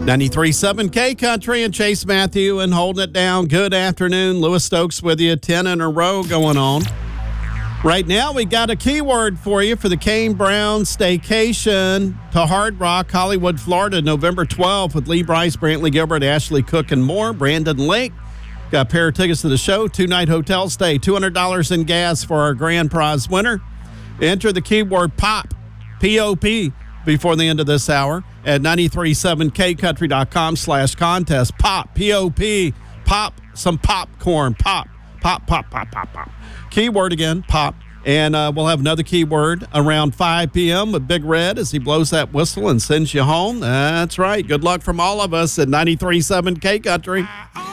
93.7 K Country and Chase Matthew and holding it down. Good afternoon. Lewis Stokes with you. 10 in a row going on. Right now, we got a keyword for you for the Kane Brown Staycation to Hard Rock, Hollywood, Florida, November 12th with Lee Bryce, Brantley Gilbert, Ashley Cook, and more. Brandon Lake. Got a pair of tickets to the show, 2-night hotel stay, $200 in gas for our grand prize winner. Enter the keyword POP, P-O-P, before the end of this hour at 937kcountry.com/contest. POP, P-O-P, pop some popcorn, pop, pop, pop, pop, pop, pop. Keyword again, pop. And we'll have another keyword around 5 p.m. with Big Red as he blows that whistle and sends you home. That's right. Good luck from all of us at 93.7 K Country.